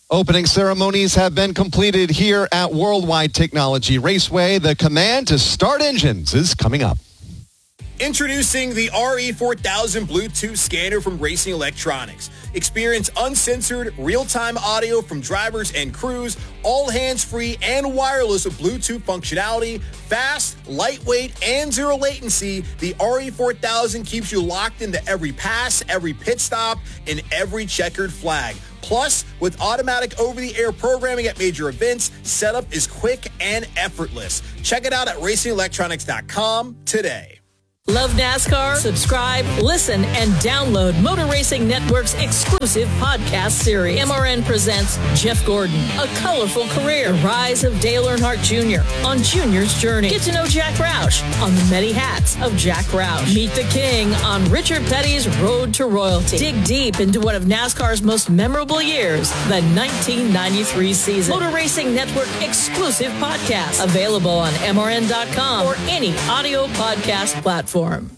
Opening ceremonies have been completed here at Worldwide Technology Raceway. The command to start engines is coming up. Introducing the RE4000 Bluetooth scanner from Racing Electronics. Experience uncensored, real-time audio from drivers and crews, all hands-free and wireless with Bluetooth functionality, fast, lightweight, and zero latency. The RE4000 keeps you locked into every pass, every pit stop, and every checkered flag. Plus, with automatic over-the-air programming at major events, setup is quick and effortless. Check it out at racingelectronics.com today. Love NASCAR? Subscribe, listen, and download Motor Racing Network's exclusive podcast series. MRN presents Jeff Gordon, A Colorful Career, The Rise of Dale Earnhardt Jr. on Junior's Journey. Get to know Jack Roush on The Many Hats of Jack Roush. Meet the King on Richard Petty's Road to Royalty. Dig deep into one of NASCAR's most memorable years, the 1993 season. Motor Racing Network exclusive podcast. Available on MRN.com or any audio podcast platform.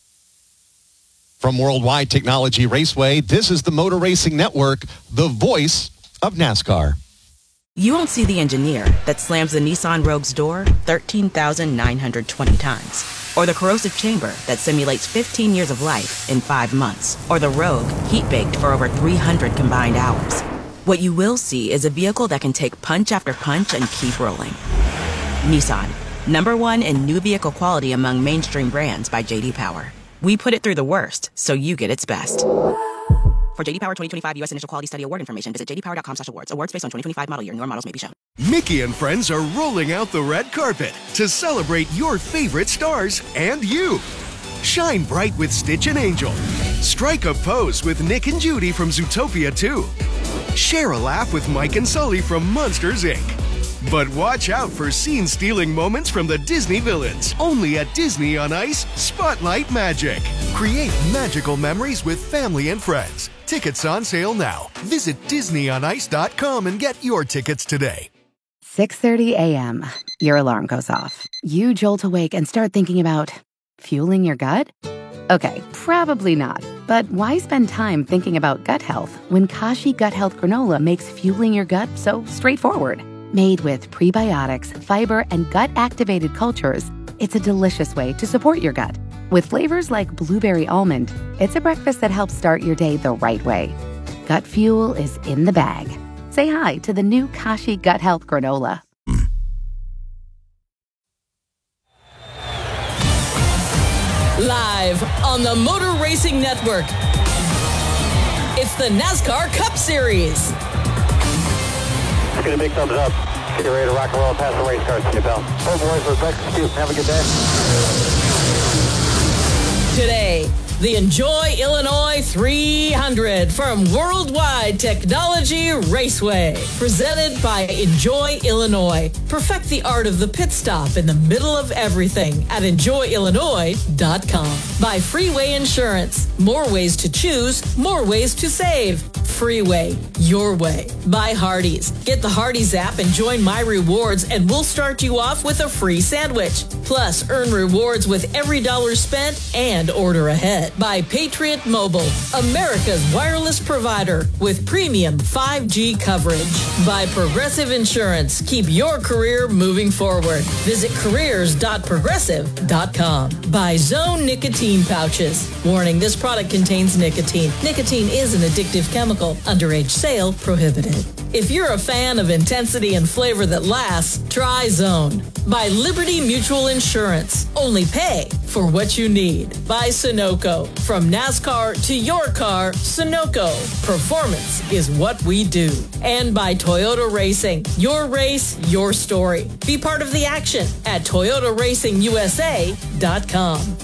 From Worldwide Technology Raceway, this is the Motor Racing Network, the voice of NASCAR. You won't see the engineer that slams the Nissan Rogue's door 13,920 times. Or the corrosive chamber that simulates 15 years of life in 5 months. Or the Rogue heat-baked for over 300 combined hours. What you will see is a vehicle that can take punch after punch and keep rolling. Nissan. #1 in new vehicle quality among mainstream brands by J.D. Power. We put it through the worst, so you get its best. For J.D. Power 2025 U.S. Initial Quality Study Award information, visit jdpower.com/awards. Awards based on 2025 model year. Newer models may be shown. Mickey and friends are rolling out the red carpet to celebrate your favorite stars and you. Shine bright with Stitch and Angel. Strike a pose with Nick and Judy from Zootopia 2. Share a laugh with Mike and Sully from Monsters, Inc. But watch out for scene-stealing moments from the Disney villains. Only at Disney on Ice Spotlight Magic. Create magical memories with family and friends. Tickets on sale now. Visit DisneyOnIce.com and get your tickets today. 6:30 a.m. Your alarm goes off. You jolt awake and start thinking about fueling your gut? Okay, probably not. But why spend time thinking about gut health when Kashi Gut Health Granola makes fueling your gut so straightforward? Made with prebiotics, fiber, and gut-activated cultures, it's a delicious way to support your gut. With flavors like blueberry almond, it's a breakfast that helps start your day the right way. Gut fuel is in the bag. Say hi to the new Kashi Gut Health Granola. Live on the Motor Racing Network, it's the NASCAR Cup Series. Get a big thumbs up. Get ready to rock and roll past the race cars to you, pal. Oh, boys, we're back to you. Have a good day. Today, the Enjoy Illinois 300 from Worldwide Technology Raceway. Presented by Enjoy Illinois. Perfect the art of the pit stop in the middle of everything at enjoyillinois.com. By Freeway Insurance. More ways to choose, more ways to save. Freeway, your way. By Hardee's. Get the Hardee's app and join My Rewards, and we'll start you off with a free sandwich. Plus, earn rewards with every dollar spent and order ahead. By Patriot Mobile, America's wireless provider with premium 5G coverage. By Progressive Insurance. Keep your career moving forward. Visit careers.progressive.com. By Zone Nicotine Pouches. Warning, this product contains nicotine. Nicotine is an addictive chemical. Underage sale prohibited. If you're a fan of intensity and flavor that lasts, try Zone. By Liberty Mutual Insurance. Only pay for what you need. By Sunoco. From NASCAR to your car, Sunoco. Performance is what we do. And by Toyota Racing. Your race, your story. Be part of the action at ToyotaRacingUSA.com.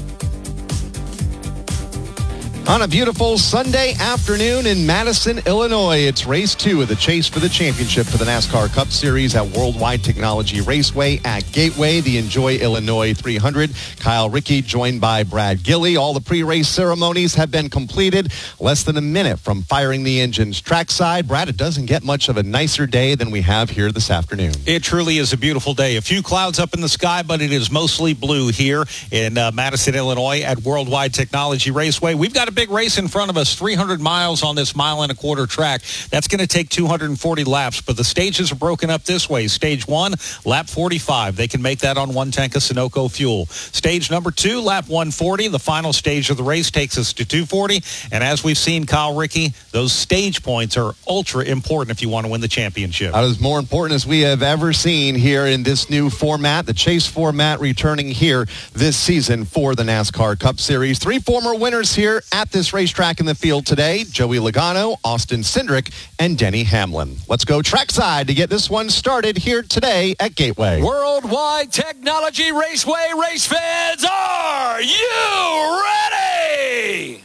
On a beautiful Sunday afternoon in Madison, Illinois, it's race 2 of the Chase for the Championship for the NASCAR Cup Series at Worldwide Technology Raceway at Gateway, the Enjoy Illinois 300. Kyle Rickey joined by Brad Gilley. All the pre-race ceremonies have been completed. Less than a minute from firing the engines trackside. Brad, it doesn't get much of a nicer day than we have here this afternoon. It truly is a beautiful day. A few clouds up in the sky, but it is mostly blue here in Madison, Illinois at Worldwide Technology Raceway. We've got a big race in front of us, 300 miles on this 1.25-mile track. That's going to take 240 laps, but the stages are broken up this way. Stage 1, lap 45. They can make that on 1 tank of Sunoco fuel. Stage number 2, lap 140. The final stage of the race takes us to 240. And as we've seen, Kyle Rickey, those stage points are ultra important if you want to win the championship. That is more important as we have ever seen here in this new format, the Chase format returning here this season for the NASCAR Cup Series. 3 former winners here at this racetrack in the field today: Joey Logano, Austin Cindric, and Denny Hamlin. Let's go trackside to get this one started here today at Gateway. Worldwide Technology Raceway race fans, are you ready?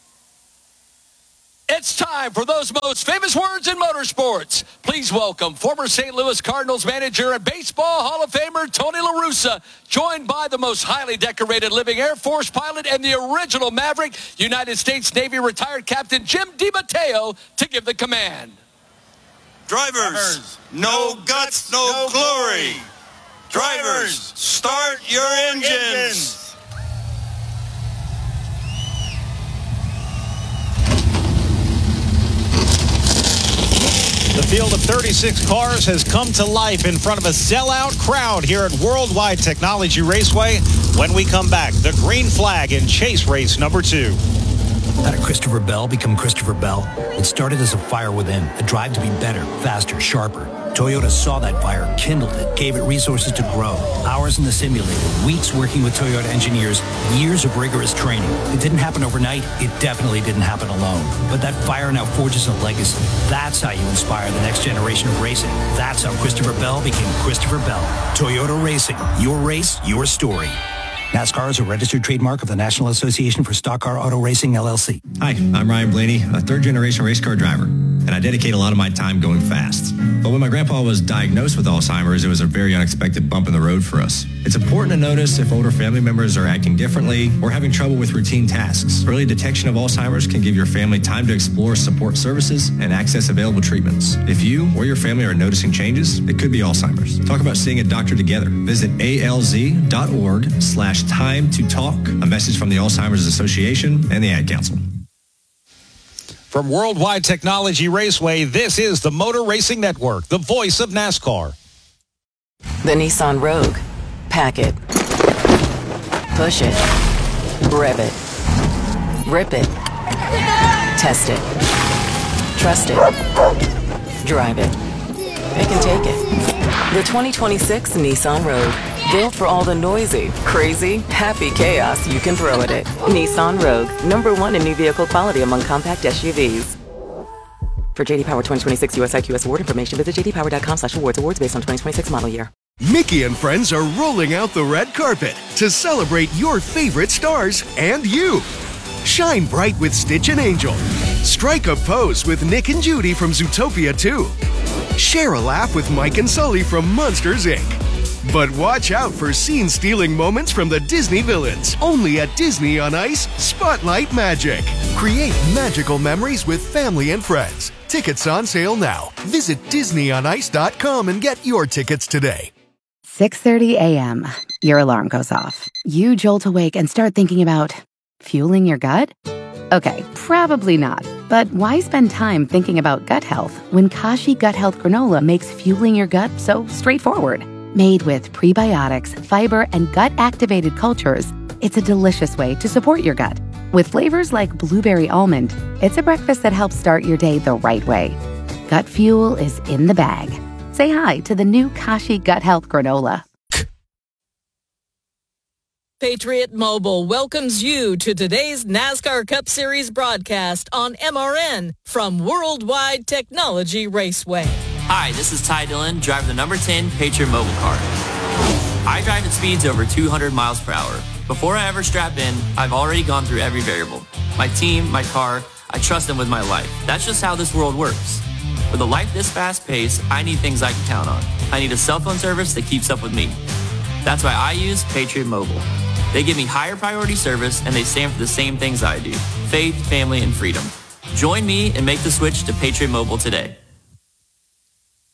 It's time for those most famous words in motorsports. Please welcome former St. Louis Cardinals manager and Baseball Hall of Famer Tony La Russa, joined by the most highly decorated living Air Force pilot and the original Maverick, United States Navy retired Captain Jim DiMatteo, to give the command. Drivers, no guts, no glory. Drivers, start your engines. The field of 36 cars has come to life in front of a sellout crowd here at Worldwide Technology Raceway. When we come back, the green flag in Chase race number 2. How did Christopher Bell become Christopher Bell? It started as a fire within, a drive to be better, faster, sharper. Toyota saw that fire, kindled it, gave it resources to grow. Hours in the simulator, weeks working with Toyota engineers, years of rigorous training. It didn't happen overnight. It definitely didn't happen alone. But that fire now forges a legacy. That's how you inspire the next generation of racing. That's how Christopher Bell became Christopher Bell. Toyota Racing. Your race, your story. NASCAR is a registered trademark of the National Association for Stock Car Auto Racing, LLC. Hi, I'm Ryan Blaney, a third-generation race car driver, and I dedicate a lot of my time going fast. But when my grandpa was diagnosed with Alzheimer's, it was a very unexpected bump in the road for us. It's important to notice if older family members are acting differently or having trouble with routine tasks. Early detection of Alzheimer's can give your family time to explore support services and access available treatments. If you or your family are noticing changes, it could be Alzheimer's. Talk about seeing a doctor together. Visit alz.org/time to talk. A message from the Alzheimer's Association and the Ad Council. From Worldwide Technology Raceway, this is the Motor Racing Network, the voice of NASCAR. The Nissan Rogue. Pack it. Push it. Rev it. Rip it. Test it. Trust it. Drive it. It can take it. The 2026 Nissan Rogue. Built for all the noisy, crazy, happy chaos you can throw at it. Nissan Rogue, #1 in new vehicle quality among compact SUVs. For J.D. Power 2026 US IQS award information, visit jdpower.com/awards. Awards based on 2026 model year. Mickey and friends are rolling out the red carpet to celebrate your favorite stars and you. Shine bright with Stitch and Angel. Strike a pose with Nick and Judy from Zootopia 2. Share a laugh with Mike and Sully from Monsters, Inc. But watch out for scene-stealing moments from the Disney villains. Only at Disney on Ice, Spotlight Magic. Create magical memories with family and friends. Tickets on sale now. Visit DisneyOnIce.com and get your tickets today. 6:30 a.m. Your alarm goes off. You jolt awake and start thinking about fueling your gut? Okay, probably not. But why spend time thinking about gut health when Kashi Gut Health Granola makes fueling your gut so straightforward? Made with prebiotics, fiber, and gut-activated cultures, it's a delicious way to support your gut. With flavors like blueberry almond, it's a breakfast that helps start your day the right way. Gut fuel is in the bag. Say hi to the new Kashi Gut Health Granola. Patriot Mobile welcomes you to today's NASCAR Cup Series broadcast on MRN from Worldwide Technology Raceway. Hi, this is Ty Dillon, driver of the #10 Patriot Mobile car. I drive at speeds over 200 miles per hour. Before I ever strap in, I've already gone through every variable. My team, my car, I trust them with my life. That's just how this world works. With a life this fast-paced, I need things I can count on. I need a cell phone service that keeps up with me. That's why I use Patriot Mobile. They give me higher priority service, and they stand for the same things I do: faith, family, and freedom. Join me and make the switch to Patriot Mobile today.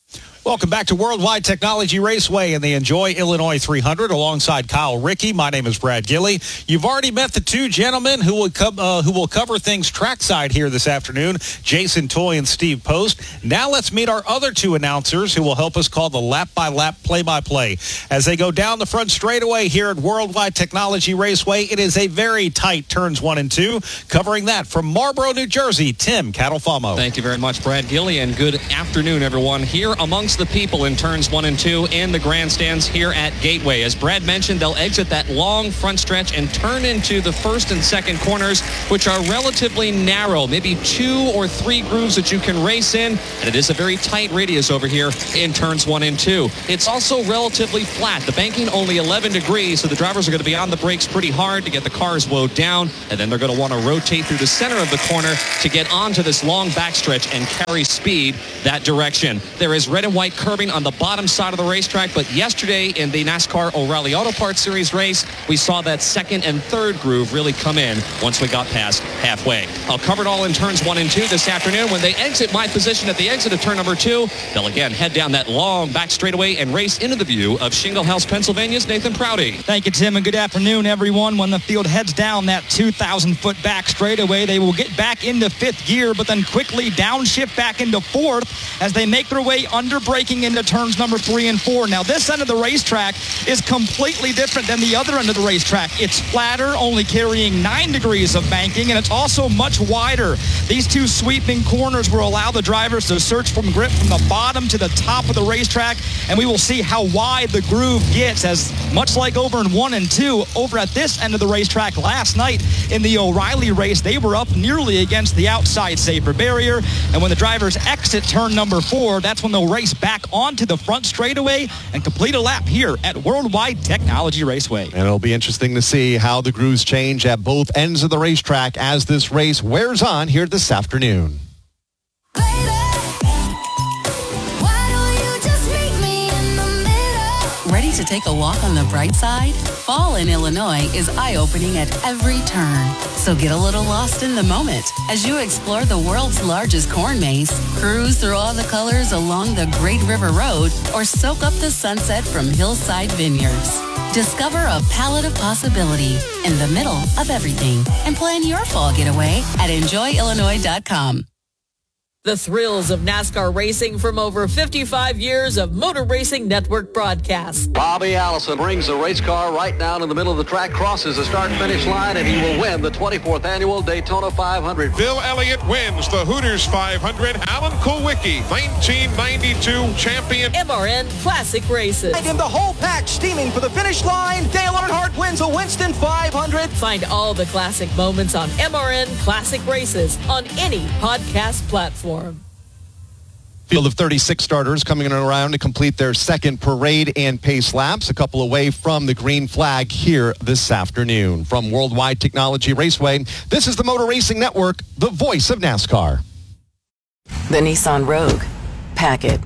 Welcome back to Worldwide Technology Raceway and the Enjoy Illinois 300 alongside Kyle Rickey. My name is Brad Gilley. You've already met the two gentlemen who will cover things trackside here this afternoon, Jason Toy and Steve Post. Now let's meet our other two announcers who will help us call the lap-by-lap play-by-play. As they go down the front straightaway here at Worldwide Technology Raceway, it is a very tight turns 1 and 2. Covering that from Marlboro, New Jersey, Tim Catalfamo. Thank you very much, Brad Gilley, and good afternoon, everyone. Here amongst the people in turns 1 and 2 in the grandstands here at Gateway. As Brad mentioned, they'll exit that long front stretch and turn into the first and second corners, which are relatively narrow, maybe 2 or 3 grooves that you can race in, and it is a very tight radius over here in turns 1 and 2. It's also relatively flat. The banking only 11 degrees, so the drivers are going to be on the brakes pretty hard to get the cars slowed down, and then they're going to want to rotate through the center of the corner to get onto this long backstretch and carry speed that direction. There is red and white curbing on the bottom side of the racetrack, but yesterday in the NASCAR O'Reilly Auto Parts Series race, we saw that second and third groove really come in once we got past halfway. I'll cover it all in turns 1 and 2 this afternoon. When they exit my position at the exit of turn number 2, they'll again head down that long back straightaway and race into the view of Shingle House, Pennsylvania's Nathan Prouty. Thank you, Tim, and good afternoon, everyone. When the field heads down that 2,000-foot back straightaway, they will get back into 5th gear, but then quickly downshift back into 4th as they make their way under braking into turns number 3 and 4. Now, this end of the racetrack is completely different than the other end of the racetrack. It's flatter, only carrying 9 degrees of banking, and it's also much wider. These two sweeping corners will allow the drivers to search from grip from the bottom to the top of the racetrack, and we will see how wide the groove gets, as much like over in 1 and 2, over at this end of the racetrack last night in the O'Reilly race, they were up nearly against the outside safer barrier, and when the drivers exit turn number 4, that's when they'll race back onto the front straightaway and complete a lap here at Worldwide Technology Raceway. And it'll be interesting to see how the grooves change at both ends of the racetrack as this race wears on here this afternoon. Ready to take a walk on the bright side? Fall in Illinois is eye-opening at every turn. So get a little lost in the moment as you explore the world's largest corn maze, cruise through all the colors along the Great River Road, or soak up the sunset from Hillside Vineyards. Discover a palette of possibility in the middle of everything and plan your fall getaway at enjoyillinois.com. The thrills of NASCAR racing from over 55 years of Motor Racing Network broadcasts. Bobby Allison brings the race car right down in the middle of the track, crosses the start-finish line, and he will win the 24th annual Daytona 500. Bill Elliott wins the Hooters 500. Alan Kulwicki, 1992 champion. MRN Classic Races. And in the whole pack steaming for the finish line, Dale Earnhardt wins a Winston 500. Find all the classic moments on MRN Classic Races on any podcast platform. Field of 36 starters coming around to complete their second parade and pace laps, a couple away from the green flag here this afternoon. From Worldwide Technology Raceway, this is the Motor Racing Network, the voice of NASCAR. The Nissan Rogue. Pack it.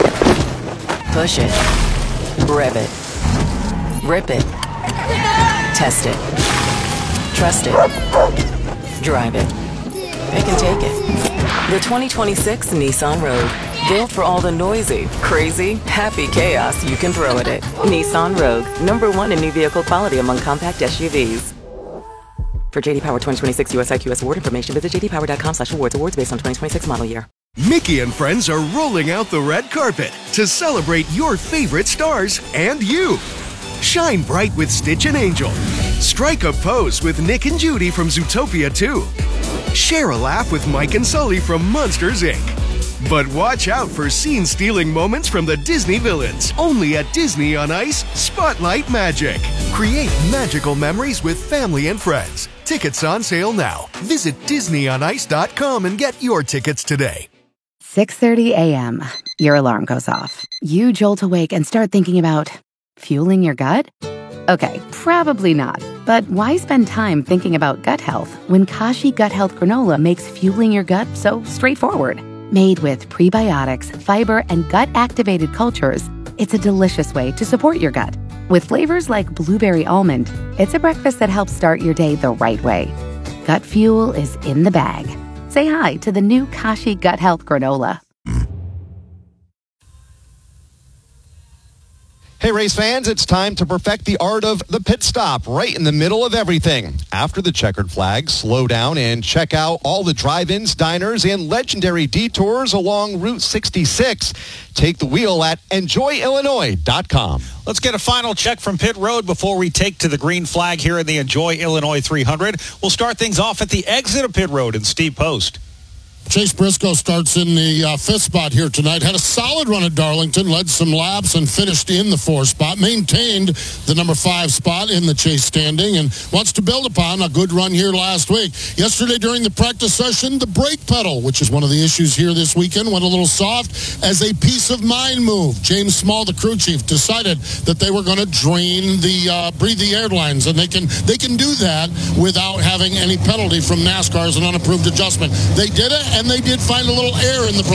Push it. Rev it. Rip it. Test it. Trust it. Drive it. Pick and take it. The 2026 Nissan Rogue. Built for all the noisy, crazy, happy chaos you can throw at it. Nissan Rogue. #1 in new vehicle quality among compact SUVs. For J.D. Power 2026 US IQS award information, visit jdpower.com/awards. Awards based on 2026 model year. Mickey and friends are rolling out the red carpet to celebrate your favorite stars and you. Shine bright with Stitch and Angel. Strike a pose with Nick and Judy from Zootopia 2. Share a laugh with Mike and Sully from Monsters, Inc. But watch out for scene-stealing moments from the Disney villains. Only at Disney on Ice, Spotlight Magic. Create magical memories with family and friends. Tickets on sale now. Visit DisneyOnIce.com and get your tickets today. 6:30 a.m. Your alarm goes off. You jolt awake and start thinking about fueling your gut? Okay, probably not. But why spend time thinking about gut health when Kashi Gut Health Granola makes fueling your gut so straightforward? Made with prebiotics, fiber, and gut-activated cultures, it's a delicious way to support your gut. With flavors like blueberry almond, it's a breakfast that helps start your day the right way. Gut fuel is in the bag. Say hi to the new Kashi Gut Health Granola. Hey, race fans, it's time to perfect the art of the pit stop right in the middle of everything. After the checkered flag, slow down and check out all the drive-ins, diners, and legendary detours along Route 66. Take the wheel at enjoyillinois.com. Let's get a final check from pit road before we take to the green flag here in the Enjoy Illinois 300. We'll start things off at the exit of pit road in Steve Post. Chase Briscoe starts in the fifth spot here tonight. Had a solid run at Darlington, led some laps, and finished in the fourth spot. Maintained the number 5 spot in the Chase standing and wants to build upon a good run here last week. Yesterday during the practice session, the brake pedal, which is one of the issues here this weekend, went a little soft as a peace of mind move. James Small, the crew chief, decided that they were going to drain the breathe the air lines, and they can do that without having any penalty from NASCAR as an unapproved adjustment. They did it, and they did find a little air in the